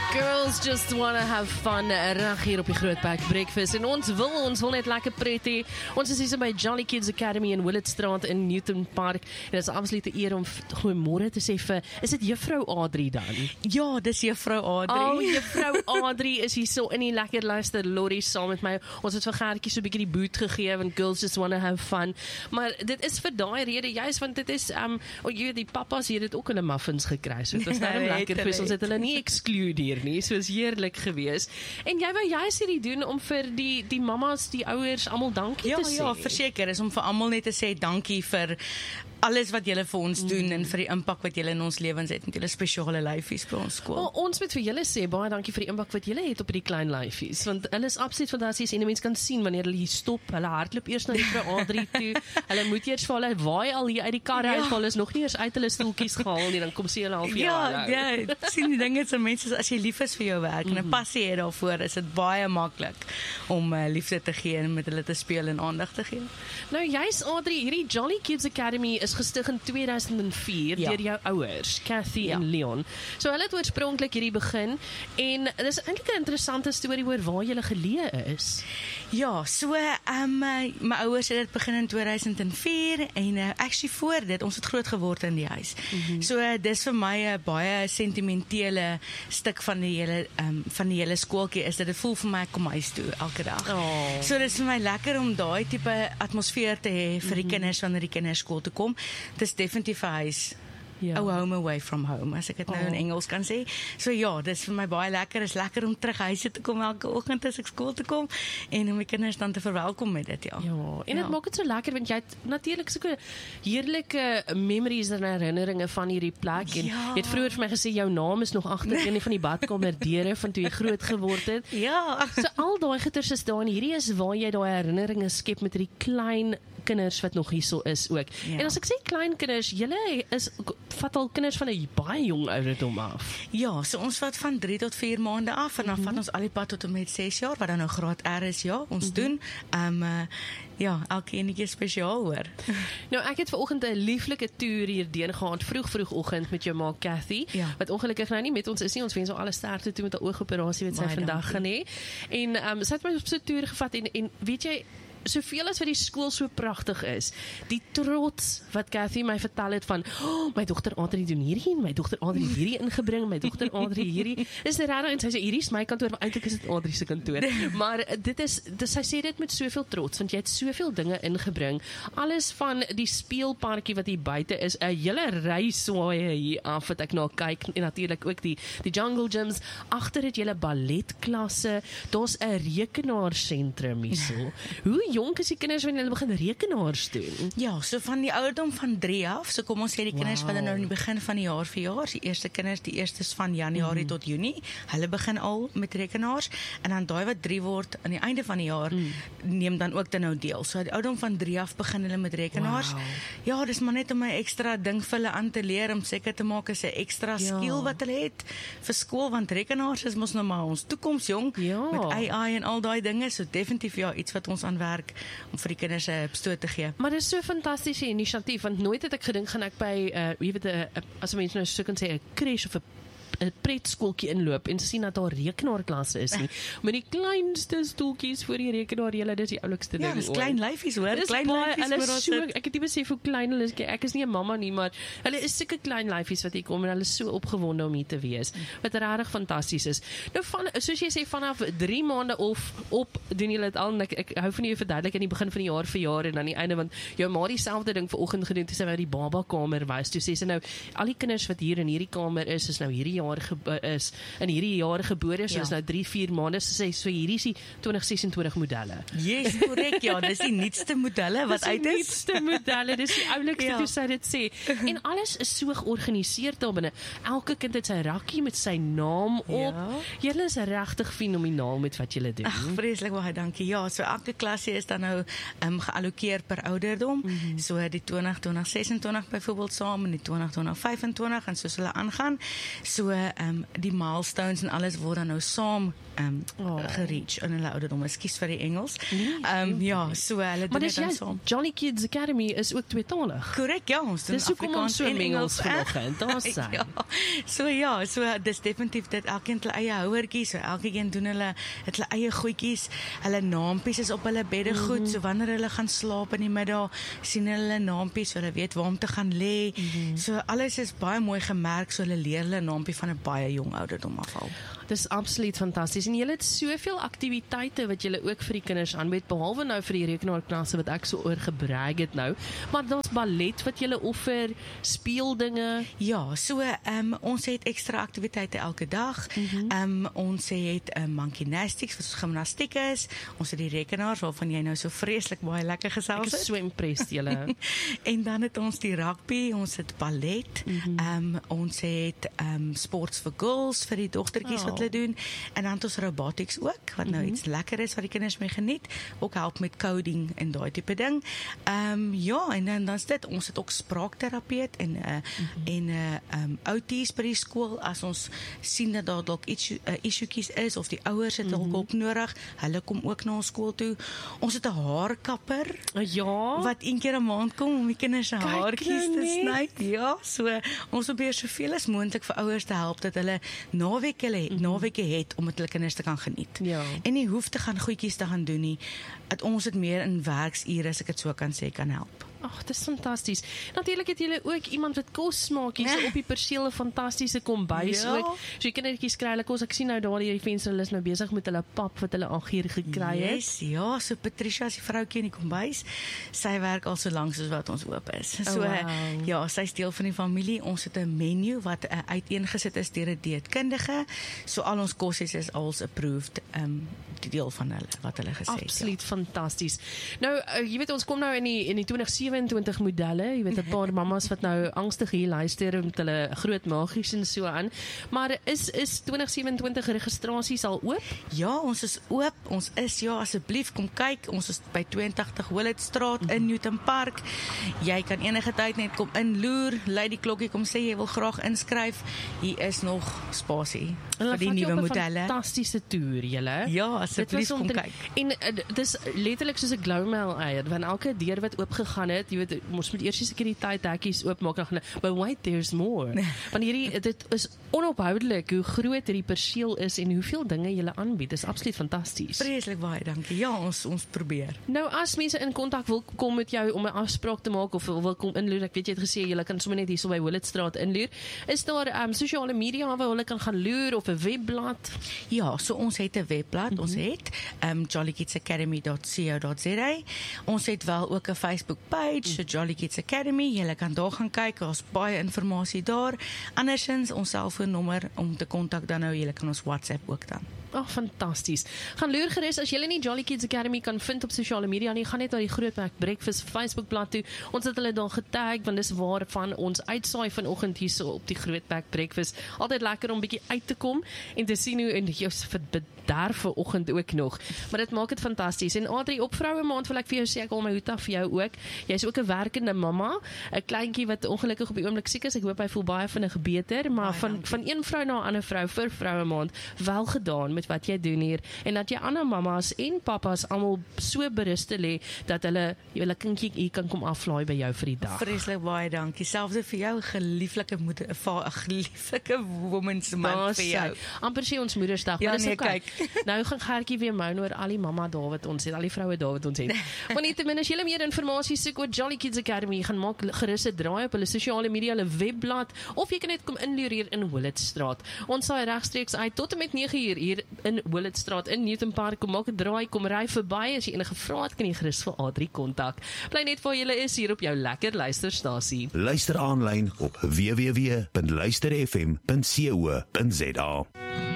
Girls just wanna have fun, reg hier op die Grootpack Breakfast. En ons wil net lekker pret hê. Ons is hier by Jolly Kids Academy in Willetstraat in Newton Park. En dit is 'n absolute eer om goeiemôre te sê vir, is dit juffrou Adri dan? Ja, dis juffrou Adri. Oh, juffrou Adri is hier so in die lekker luister Lorrie saam met my. Ons het vir Gertjie so 'n bietjie die boot gegee, want girls just wanna have fun. Maar dit is vir daai rede, juist want dit is, jy weet, die papas hier het ook hulle muffins gekry. So dit was daarom lekker vir ons het hulle nie exclude hier nie. So is heerlik gewees. En jy wou juist hierdie doen om vir die mamas, die ouers almal dankie te sê. Ja, verseker is om vir almal net te sê dankie vir alles wat julle vir ons doen en vir die impak wat julle in ons lewens het met julle spesiale lyfies by ons skool. Well, ons moet vir julle sê baie dankie vir die impak wat julle het op die klein lyfies, want hulle is absoluut fantasties en 'n mens kan sien wanneer hulle hier stop, hulle hardloop eers na die vrou Adri toe. Hulle moet eers vir hulle waai al hier uit die kar uit, hulle is nog nie eers uit hulle stoeltjies gehaal nie, dan kom sê hulle al vir jou. Ja, sien die dinge so mense as jy lief is vir jou werk en 'n passie het daarvoor, is dit baie maklik om liefde te gee en met hulle te speel en aandag te gee. Nou juist Adri, hierdie Jolly Kids Academy is gestig in 2004 deur jou ouers, Kathy en Leon. So hulle het oorspronklik hierdie begin en dis eintlik 'n interessante storie oor waar jy geleë is. Ja, so my ouers het dit begin in 2004 en actually voor dit, ons het groot geword in die huis. So dis vir my 'n baie sentimentele stuk van die hele skooltjie is dit voel vir my ek kom huis toe elke dag. So dit is vir my lekker om daai tipe atmosfeer te hê vir die kinders wanneer die kinders skool toe kom. Dis definitief 'n huis. A home away from home, as ek dit nou in Engels kan sê. So ja, dis vir my baie lekker. Is lekker om terug huis toe te kom elke oggend as ek skool toe kom en om my kinders dan te verwelkom met dit, ja. Ja, en dit maak dit so lekker want jy het natuurlik sulke heerlike memories en herinneringe van hierdie plek en jy het vroeër vir my gesê jou naam is nog agter een van die badkamerdeure van toe jy groot geword het. Ja. So al daai goeters is daar en hierdie is waar jy daai herinneringe skep met hierdie klein kinders wat nog hierso is ook. En as ek sê klein kinders, julle vat al kinders van 'n baie jong ouderdom af. Ja, so ons vat van 3 tot 4 maande af en dan vat ons al die pad tot en met 6 jaar, wat dan nou graad R is, ons doen. Ja, elke enetjie spesiaal hoor. Nou ek het vanoggend 'n lieflike toer hier deurgegaan, vroegoggend met jou ma Kathy, wat ongelukkig nou nie met ons is nie. Ons wens haar alle sterkte toe met haar oogoperasie wat sy vandag gaan hê. En sy het my op so 'n toer gevat en weet jy, soveel as wat die skool so pragtig is, die trots wat Kathy my vertel het van, my dogter Adri doen hierdie en my dogter Adri het hierdie ingebring, my dogter Adri hierdie, is regtig, en sy sê, hierdie is my kantoor, maar eintlik is dit Adri se kantoor, maar sy sê dit met soveel trots, want jy het soveel dinge ingebring, alles van die speelparkie wat hier buite is, 'n hele reis waar jy hier af wat ek na kyk, en natuurlik ook die jungle gyms, agter het jy balletklasse, daar's 'n rekenaarsentrum hierso. Hoe jonk is die kinders wanneer hulle begin rekenaars doen? Ja, so van die ouderdom van 3 af, so kom ons sê die kinders wat nou in die begin van die jaar vir jaar, die eerste kinders, die eerstes van Januarie tot Junie, hulle begin al met rekenaars, en dan daai wat 3 word, aan die einde van die jaar, neem dan ook dan nou deel. So die ouderdom van 3 af begin hulle met rekenaars. Ja, dis maar net om 'n ekstra ding vir hulle aan te leer, om seker te maak is 'n ekstra skill wat hulle het vir skool, want rekenaars is mos nou maar ons toekoms jong, met AI en al daai dinge, so definitief iets wat ons aan werk om vir die kinders 'n stoot te gee. Maar dit is so 'n fantastiese inisiatief, want nooit het ek gedink gaan ek by jy weet, as mense nou so kan sê 'n crash of 'n pretskooltjie inloop en sien dat daar rekenaarklasse is nie. Met die kleinste stoeltjies voor die rekenaar, dis die oulikste ding. Ja, dis klein lyfies hoor. Klein lyfies, ek het nie besef hoe klein hulle is. Ek is nie 'n mamma nie, maar hulle is sulke klein lyfies wat hier kom en hulle is so opgewonde om hier te wees. Wat regtig fantasties is. Nou soos jy sê, vanaf 3 maande of op doen julle dit al, en ek hou van jou verduidelik in die begin van die jaar vir jaar en aan die einde, want jou ma dieselfde ding vanoggend gedoen toe sy by die baba kamer was. Toe sê sy nou, al die kinders wat hier in hierdie kamer is nou hierdie jaar is in hierdie jare gebore, so is nou 3-4 maande, so hierdie is die 2026 modelle. Yes, korrek, dis die nuutste modelle wat uit is. Die nuutste modelle, dis die oulikste toe sy dit sê. En alles is so georganiseer daar binne. Elke kind het sy rakkie met sy naam op. Julle is regtig fenomenaal met wat julle doen. Ag, vreeslik baie dankie. Ja, so elke klasie is dan nou geallokeer per ouderdom. So die 2026 byvoorbeeld saam en die 2025 en soos hulle aangaan. So So die milestones en alles word dan nou saam gereach in hulle ouderdom. Ekskuus vir die Engels. Ja, so hulle doen dit dan saam. Jolly Kids Academy is ook tweetalig. Korrek, ja, ons doen Afrikaans en Engels vanoggend. Daar sien. So dis definitief dit elkeen het hulle eie houertjies, so elkeen doen hulle eie goedjies. Hulle naampies is op hulle bedde goed, so wanneer hulle gaan slaap in die middag, sien hulle naampies, so hulle weet waar om te gaan lê. So alles is baie mooi gemerk, so hulle leer hulle naampie van 'n baie jong ouderdom af al. Dis absoluut fantasties. En julle het soveel aktiwiteite wat julle ook vir die kinders aanbied, behalwe nou vir die rekenaarklasse wat ek so oor gebrag het nou. Maar daar's ballet wat julle offer, speeldinge. Ja, so ons het ekstra aktiwiteite elke dag. Ons het monkey gymnastics wat gimnastiek is. Ons het die rekenaars waarvan jy nou so vreeslik baie lekker gesels het. Ek is so impressed julle. En dan het ons die rugby, ons het ballet, ons het sports vir girls vir die dogtertjies wat hulle doen, en dan het ons robotics ook, wat nou iets lekker is wat die kinders mee geniet, ook help met coding en daai tipe ding. Ja, en dan is dit, ons het ook spraakterapeut en outies by die skool, as ons sien dat daar dalk issuekies is, of die ouers het dalk hulp nodig, hulle kom ook na ons skool toe. Ons het 'n haarkapper, wat een keer 'n maand kom om die kinders se haartjies te sny. Ja, so ons probeer soveel as moontlik vir ouers te help dat hulle naweke het om met hulle kinders te kan geniet. Ja. En nie hoef te gaan goedjies te gaan doen nie, dat ons het meer in werksure, as ek dit so kan sê, kan help. Ag, dis fantasties. Natuurlik het julle ook iemand wat kos maak hier so op die perseel, 'n fantastiese kombuis ook. So die kindertjies kry hulle kos. Ek sien nou daar die venster, hulle is nou besig met hulle pap wat hulle al hier gekry het. Ja, so Patricia is die vroutjie in die kombuis. Sy werk al so lank soos wat ons oop is. So ja, sy is deel van die familie. Ons het 'n menu wat uiteengesit is deur 'n dieetkundige. So al ons kos is als approved, die deel van hulle wat hulle gesê het. Absoluut fantasties. Nou, jy weet ons kom nou in die 2027 modelle, jy weet 'n paar mammas wat nou angstig hier luister met hulle groot maagies en so aan. Maar is 2027 registrasies al oop? Ja, ons is oop. Ons is asseblief kom kyk. Ons is by 82 Willetstraat in Newton Park. Jy kan enige tyd net kom inloer, lui die klokkie, kom sê jy wil graag inskryf. Hier is nog spasie vir die nuwe modelle. Fantastiese toer, julle. Ja, asseblief kom kyk. En dis letterlik soos 'n glow-mail eier, want elke deur wat oopgegaan het, jy weet, ons moet eers die sekuriteit hekkies oopmaak, but wait, there's more. Want dit is onophoudelik hoe groot hierdie perseel is en hoeveel dinge julle aanbied. Dis absoluut fantasties. Vreeslik baie dankie. Ja, ons probeer. Nou, as mense in kontak wil kom met jou om 'n afspraak te maak of wil kom inloer, ek weet jy het gesê julle kan sommer net hierso by Willetstraat inloer. Is daar sosiale media waar hulle kan gaan loer of 'n webblad? Ja, so ons het 'n webblad. Ons het jollykidsacademy.co.za. Ons het wel ook 'n Facebook page, so Jolly Kids Academy. Julle kan daar gaan kyk, daar's baie inligting daar. Andersins ons selfoonnommer om te kontak dan nou, julle kan ons WhatsApp ook dan. Ag, fantasties. Gaan loer gerus as julle nie Jolly Kids Academy kan vind op sosiale media nie, gaan net na die Grootberg Breakfast Facebookblad toe. Ons het hulle daar getag, want dis waarvan ons uitsaai vanoggend hier so op die Grootberg Breakfast. Altyd lekker om bietjie uit te kom en te sien hoe en jy daar vanoggend ook nog. Maar dit maak dit fantasties. En Adrie, op Vroue Maand wil ek vir jou sê, ek al my hoed af vir jou ook. Jy's ook 'n werkende mamma, 'n kleintjie wat ongelukkig op die oomblik siek is. Ek hoop hy voel baie vinnig beter, maar van een vrou na 'n ander vrou vir Vroue Maand, wel gedaan met wat jy doen hier, en dat jy ander mammas en pappas almal so berus te lê dat hulle kindjie hier kan kom aflaai by jou vir die dag. Vreeslik baie dankie. Selfs vir jou gelieflike moeder, 'n gelieflike woman's month vir jou. Amper sê ons Moedersdag, maar dis okay. Nou gaan Gertjie weer moun oor al die mamma daar wat ons het, al die vroue daar wat ons het. Maar nietemin, as julle meer inligting soek oor Jolly Kids Academy, gaan maak gerus 'n draai op hulle sosiale media, hulle webblad, of jy kan net kom inloer hier in Willetstraat. Ons saai regstreeks uit tot en met 9uur hier in Willetstraat in Newton Park. Kom maak 'n draai, kom ry verby. As jy enige vrae het, kan jy gerus vir Adrie kontak. Bly net waar julle is hier op jou lekker luisterstasie. Luister aanlyn op www.luisterfm.co.za.